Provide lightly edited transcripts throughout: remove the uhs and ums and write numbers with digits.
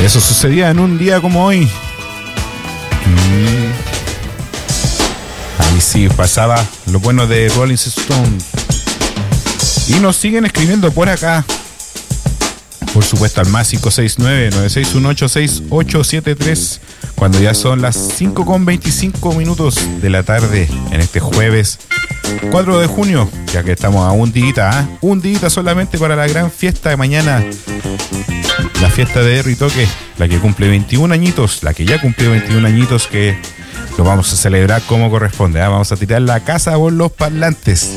Eso sucedía en un día como hoy. Ahí sí pasaba lo bueno de Rolling Stone. Y nos siguen escribiendo por acá. Por supuesto al más 569-9618-6873. Cuando ya son las 5:25 de la tarde en este jueves 4 de junio, ya que estamos a un día, un día solamente para la gran fiesta de mañana. La fiesta de Ritoque, la que cumple 21 añitos, la que ya cumplió 21 añitos, que lo vamos a celebrar como corresponde. Vamos a tirar la casa por los parlantes.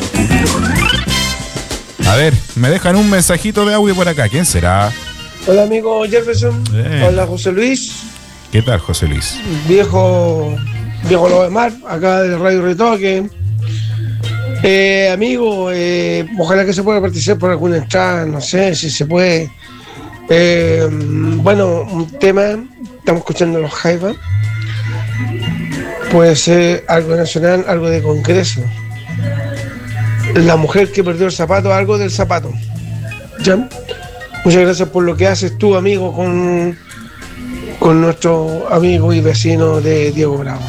A ver, me dejan un mensajito de audio por acá. ¿Quién será? Hola amigo Jefferson. Hola José Luis. ¿Qué tal José Luis? Viejo Lobo de Mar, acá de Radio Ritoque. Amigo, ojalá que se pueda participar por alguna entrada, no sé si se puede. Bueno, un tema, estamos escuchando los Jaivas. Puede ser algo nacional, algo de Congreso. La mujer que perdió el zapato, algo del zapato. ¿Ya? Muchas gracias por lo que haces tú, amigo, con nuestro amigo y vecino de Diego Bravo.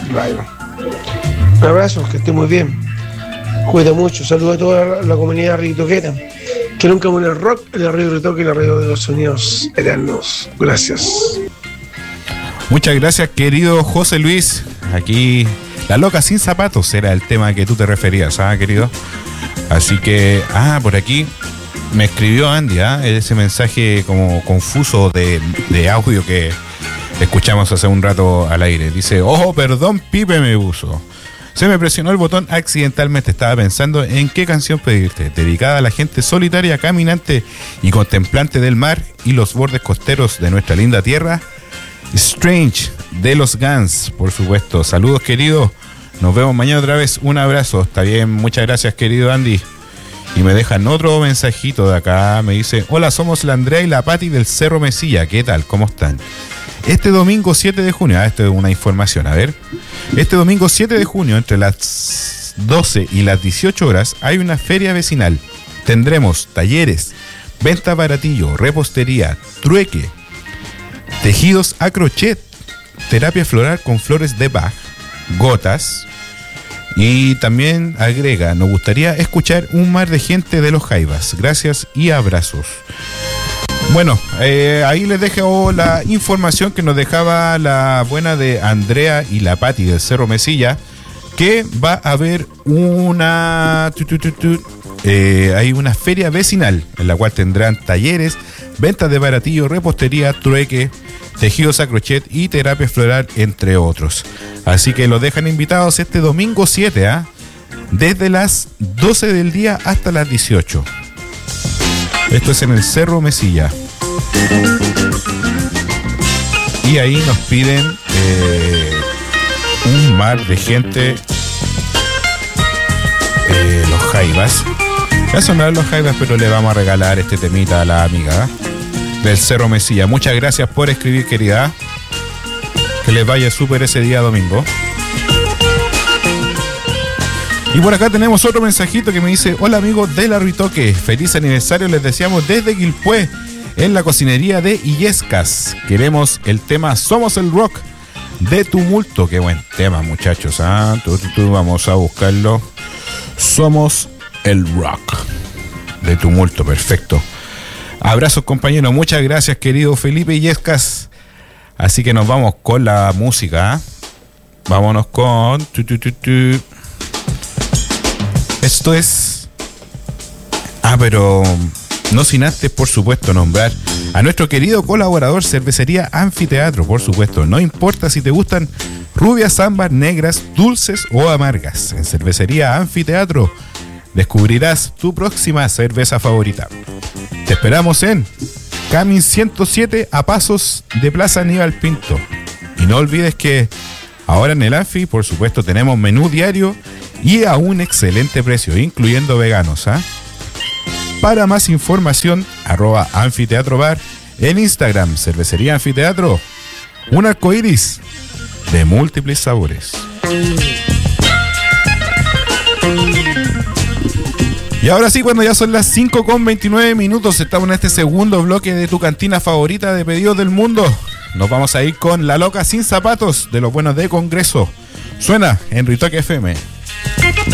Un abrazo, que esté muy bien. Cuida mucho. Saludos a toda la comunidad ritoquera. Que nunca muere el rock, el Radio Ritoque y la radio de los sonidos eternos. Gracias. Muchas gracias, querido José Luis. Aquí, La Loca Sin Zapatos era el tema que tú te referías, querido? Así que, por aquí me escribió Andy, ese mensaje como confuso de audio que escuchamos hace un rato al aire. Dice, ojo, perdón, Pipe me puso. Se me presionó el botón accidentalmente. Estaba pensando en qué canción pedirte. Dedicada a la gente solitaria, caminante y contemplante del mar y los bordes costeros de nuestra linda tierra. Strange, de los Guns, por supuesto. Saludos, querido. Nos vemos mañana otra vez. Un abrazo. Está bien, muchas gracias, querido Andy. Y me dejan otro mensajito de acá. Me dice, hola, somos la Andrea y la Pati del Cerro Mesilla. ¿Qué tal? ¿Cómo están? Este domingo 7 de junio, esto es una información, a ver. Este domingo 7 de junio, entre las 12 y las 18 horas, hay una feria vecinal. Tendremos talleres, venta baratillo, repostería, trueque, tejidos a crochet, terapia floral con flores de Bach, gotas. Y también agrega, nos gustaría escuchar un mar de gente de los Jaivas. Gracias y abrazos. Bueno, ahí les dejo la información que nos dejaba la buena de Andrea y la Pati del Cerro Mesilla, que va a haber hay una feria vecinal en la cual tendrán talleres, ventas de baratillo, repostería, trueque, tejidos a crochet y terapia floral, entre otros. Así que los dejan invitados este domingo 7, desde las 12 del día hasta las 18. Esto es en el Cerro Mesilla. Y ahí nos piden un mar de gente, los Jaivas. Va a sonar los Jaivas, pero le vamos a regalar este temita a la amiga del Cerro Mesilla. Muchas gracias por escribir, querida. Que les vaya súper ese día domingo. Y por acá tenemos otro mensajito que me dice, hola amigos de la Ritoque, feliz aniversario les deseamos desde Quilpué, en la cocinería de Illescas. Queremos el tema Somos el Rock de Tumulto. Qué buen tema, muchachos. Vamos a buscarlo. Somos el Rock de Tumulto, perfecto. Abrazos, compañeros, muchas gracias, querido Felipe Illescas. Así que nos vamos con la música. Vámonos con... Esto es... pero no sin antes, por supuesto, nombrar a nuestro querido colaborador Cervecería Anfiteatro, por supuesto. No importa si te gustan rubias, ámbar, negras, dulces o amargas. En Cervecería Anfiteatro descubrirás tu próxima cerveza favorita. Te esperamos en Camin 107, a pasos de Plaza Aníbal Pinto. Y no olvides que ahora en el Anfi, por supuesto, tenemos menú diario y a un excelente precio, incluyendo veganos. Para más información, @anfiteatrobar, en Instagram, Cervecería Anfiteatro, un arcoíris de múltiples sabores. Y ahora sí, cuando ya son las 5:29, estamos en este segundo bloque de tu cantina favorita de pedidos del mundo. Nos vamos a ir con La Loca Sin Zapatos, de los buenos de Congreso. Suena en Ritoque FM.